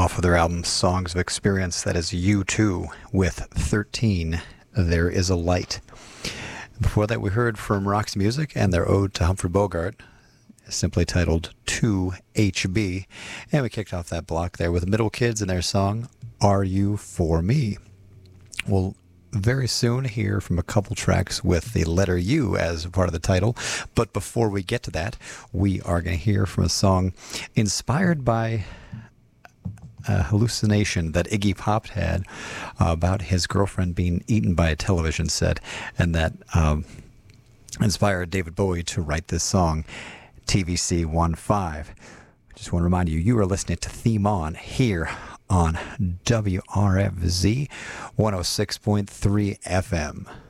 off of their album Songs of Experience. That is U2 with 13, There Is a Light. Before that, we heard from Roxy Music and their ode to Humphrey Bogart, simply titled 2HB. And we kicked off that block there with Middle Kids and their song, Are You For Me? We'll very soon hear from a couple tracks with the letter U as part of the title. But before we get to that, we are going to hear from a song inspired by a hallucination that Iggy Pop had about his girlfriend being eaten by a television set, and that inspired David Bowie to write this song, TVC 15. Just want to remind you, you are listening to Theme On here on WRFZ 106.3 FM.